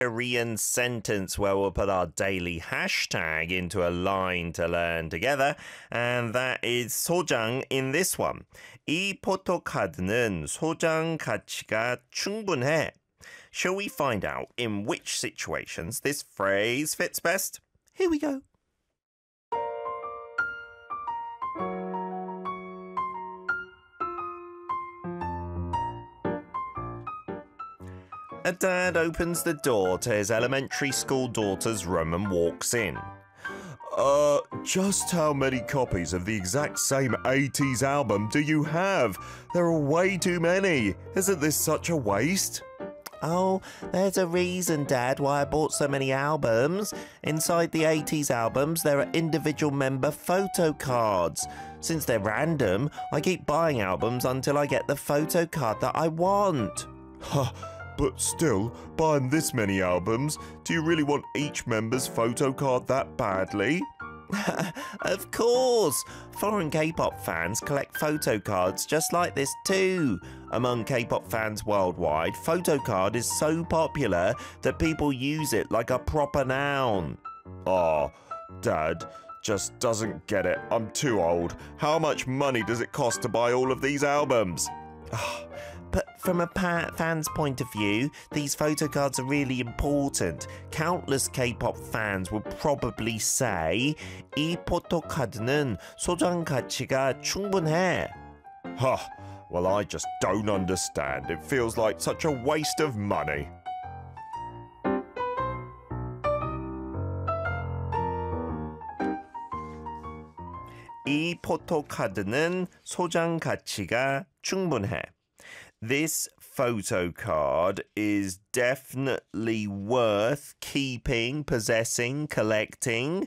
Korean sentence where we'll put our daily hashtag into a line to learn together, and that is 소장 in this one. 이 포토카드는 소장 가치가 충분해. Shall we find out in which situations this phrase fits best? Here we go. A dad opens the door to his elementary school daughter's room and walks in. Just how many copies of the exact same 80s album do you have? There are way too many. Isn't this such a waste? Oh, there's a reason, Dad, why I bought so many albums. Inside the 80s albums, there are individual member photo cards. Since they're random, I keep buying albums until I get the photo card that I want. Huh. But still, buying this many albums, do you really want each member's photo card that badly? Of course! Foreign K-pop fans collect photo cards just like this too. Among K-pop fans worldwide, photo card is so popular that people use it like a proper noun. Oh, Dad just doesn't get it. I'm too old. How much money does it cost to buy all of these albums? But from a fan's point of view, these photo cards are really important. Countless K-pop fans would probably say 이 포토카드는 소장 가치가 충분해. Well, I just don't understand. It feels like such a waste of money. 이 포토카드는 소장 가치가 충분해. This photo card is definitely worth keeping, possessing, collecting.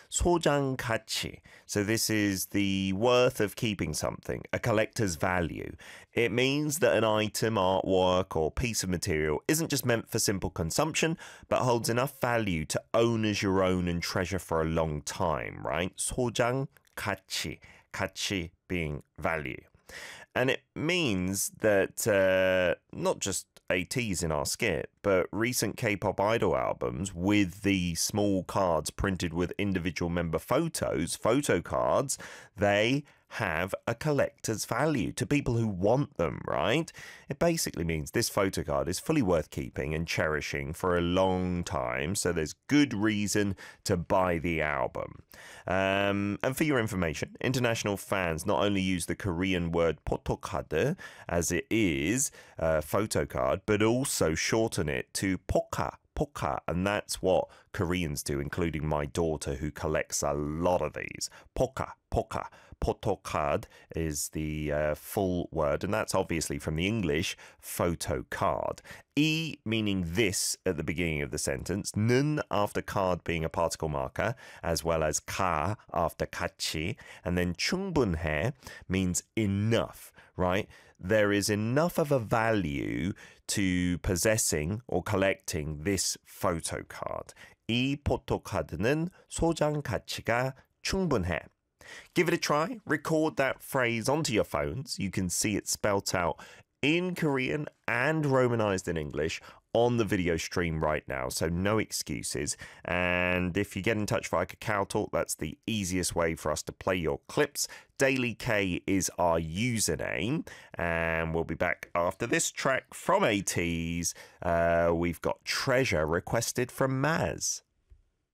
소장 가치. So this is the worth of keeping something, a collector's value. It means that an item, artwork, or piece of material isn't just meant for simple consumption, but holds enough value to own as your own and treasure for a long time, right? 소장 가치. 가치 being value. And it means that not just ATs in our skit, but recent K-pop idol albums with the small cards printed with individual member photos, photo cards, they have a collector's value to people who want them, right? It basically means this photo card is fully worth keeping and cherishing for a long time, so there's good reason to buy the album. And for your information, international fans not only use the Korean word 포토카드, as it is a photo card, but also shorten it to poka. Poka, and that's what Koreans do, including my daughter who collects a lot of these. Poka, poka. Potokad is the full word, and that's obviously from the English photo card. E meaning this at the beginning of the sentence, 는 after card being a particle marker, as well as 가 after 가치, and then 충분해 means enough, right? There is enough of a value to possessing or collecting this photo card. 이 포토카드는 소장 가치가 충분해. Give it a try. Record that phrase onto your phones. You can see it spelt out in Korean and Romanized in English on the video stream right now, so no excuses. And if you get in touch via Kakao Talk, that's the easiest way for us to play your clips. Daily K is our username, and we'll be back after this track from ATEEZ. We've got Treasure requested from Maz.